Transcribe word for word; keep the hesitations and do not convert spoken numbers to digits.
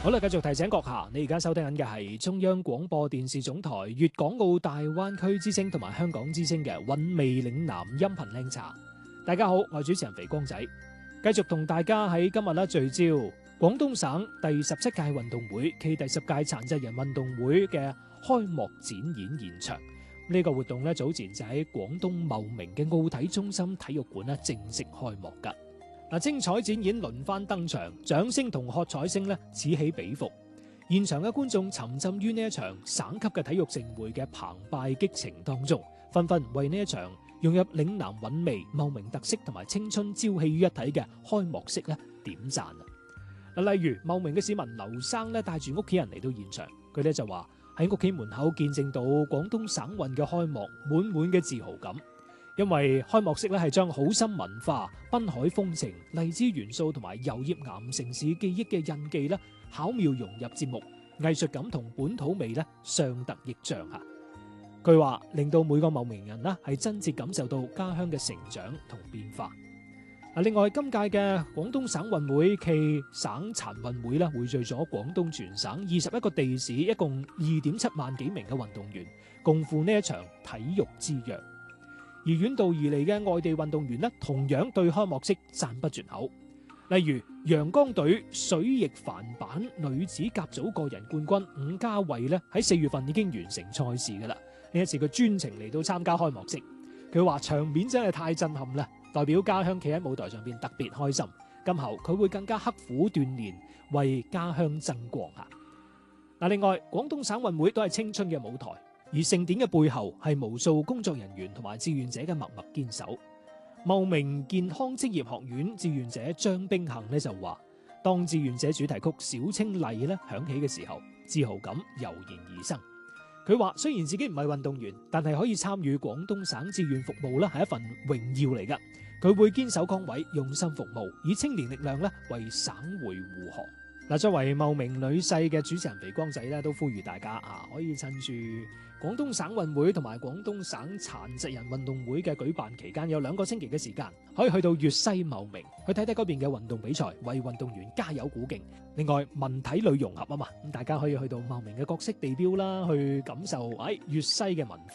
好啦，繼續提醒閣下，你而家收聽緊嘅係中央廣播電視總台粵港澳大灣區之聲同埋香港之聲嘅韻味嶺南音頻靚茶。大家好，我係主持人肥光仔，繼續同大家喺今日咧聚焦廣東省第十七屆運動會暨第十屆殘疾人運動會嘅開幕展演現場。呢、這個活動咧早前就喺廣東茂名嘅奧體中心體育館咧正式開幕噶。嗱，精彩展演輪番登場，掌聲同喝彩聲咧此起彼伏。現場嘅觀眾沉浸於呢一場省級嘅體育盛會嘅澎湃激情當中，紛紛為呢一場融入嶺南韻味、茂名特色同埋青春朝氣於一體嘅開幕式咧點讚啊！嗱，例如茂名嘅市民劉生咧帶住屋企人嚟到現場，佢咧就話喺屋企門口見證到廣東省運嘅開幕，滿滿嘅自豪感。因為開幕式咧係將好心文化、濱海風情、荔枝元素同埋油葉岩城市記憶嘅印記咧巧妙融入節目，藝術感同本土味咧相得益彰吓。據話令到每個茂名人咧係真切感受到家鄉嘅成長同變化。另外今屆嘅廣東省運會暨省殘運會咧匯聚咗廣東全省二十一個地市，一共二點七萬幾名嘅運動員，共赴呢一場體育之約。而遠道而嚟嘅外地運動員呢，同樣對開幕式讚不絕口。例如陽江隊水翼帆板女子甲組個人冠軍伍家慧呢，喺四月份已經完成賽事噶啦。呢一次佢專程嚟到參加開幕式，佢話場面真係太震撼啦，代表家鄉企喺舞台上邊特別開心。今後佢會更加刻苦鍛煉，為家鄉爭光啊！嗱，另外廣東省運會都係青春嘅舞台。而盛典嘅背後係無數工作人員同埋志願者嘅默默堅守。茂名健康職業學院志願者張冰幸呢就話，當志願者主題曲《小青麗》咧響起嘅時候，自豪感油然而生。佢話雖然自己唔係運動員，但係可以參與廣東省志願服務咧係一份榮耀嚟噶。佢會堅守崗位，用心服務，以青年力量咧為省會護航。嗱，作為茂名女婿嘅主持人肥光仔咧，都呼籲大家啊，可以趁住廣東省運會同埋廣東省殘疾人運動會嘅舉辦期間，有兩個星期嘅時間，可以去到粵西茂名去睇睇嗰邊嘅運動比賽，為運動員加油鼓勁。另外文體旅融合啊嘛，咁大家可以去到茂名嘅各式地標啦，去感受喺粵西嘅文化。